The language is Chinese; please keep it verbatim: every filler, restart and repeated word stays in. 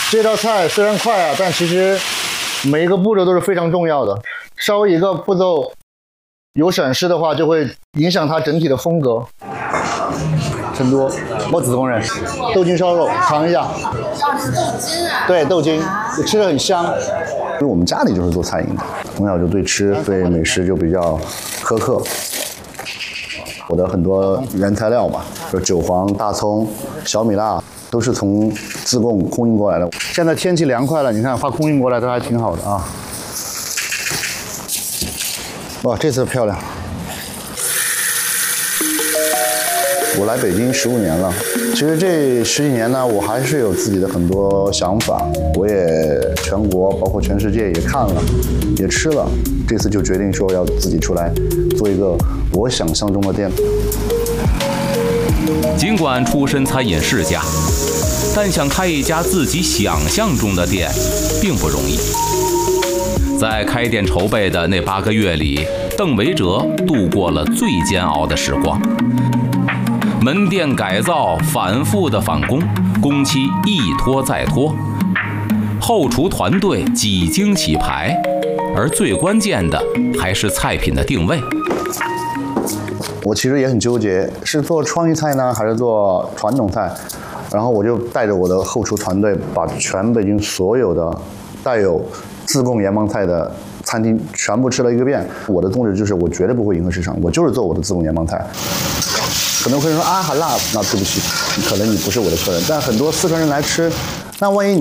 这道菜虽然快啊，但其实每一个步骤都是非常重要的。稍微一个步骤有闪失的话，就会影响它整体的风格。成都墨子工人豆筋烧肉，尝一下。 哦，是豆筋啊。 对，豆筋，吃着很香。因为我们家里就是做餐饮的，从小就对吃、对美食就比较苛刻。我的很多原材料吧，就韭黄、大葱、小米辣，都是从自贡空运过来的。现在天气凉快了，你看发空运过来都还挺好的啊。哇，这次漂亮。我来北京十五年了，其实这十几年呢，我还是有自己的很多想法，我也全国包括全世界也看了，也吃了，这次就决定说要自己出来做一个我想象中的店。 尽管出身餐饮世家，但想开一家自己想象中的店并不容易。在开店筹备的那八个月里，邓维哲度过了最煎熬的时光。门店改造反复的返工，工期一拖再拖，后厨团队几经洗牌，而最关键的还是菜品的定位。 我其实也很纠结，是做创意菜呢，还是做传统菜？然后我就带着我的后厨团队，把全北京所有的带有自贡盐帮菜的餐厅全部吃了一个遍。我的宗旨就是，我绝对不会迎合市场，我就是做我的自贡盐帮菜。可能会说啊，很辣，那对不起，可能你不是我的客人。但很多四川人来吃，那万一你